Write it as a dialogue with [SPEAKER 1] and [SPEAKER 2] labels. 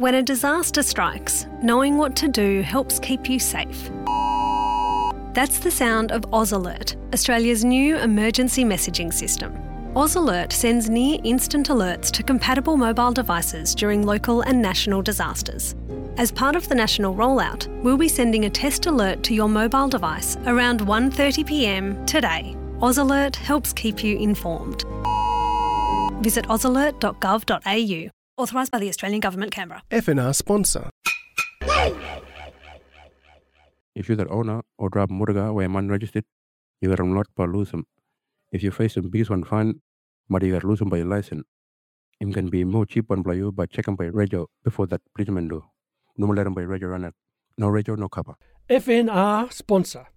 [SPEAKER 1] When a disaster strikes, knowing what to do helps keep you safe. That's the sound of Oz Alert, Australia's new emergency messaging system. Oz Alert sends near-instant alerts to compatible mobile devices during local and national disasters. As part of the national rollout, we'll be sending a test alert to your mobile device around 1:30 p.m. today. Oz Alert helps keep you informed. Visit ozalert.gov.au. Authorised by the Australian Government, Canberra.
[SPEAKER 2] FNR sponsor.
[SPEAKER 3] If you're the owner or drive motorcar where man registered, you got not per losem. If you face some biggest one fine, but you got losem by your license. It can be more cheap one by you by checking by radio before that policeman do. No more let them by radio run it. No radio, no cover.
[SPEAKER 4] FNR sponsor.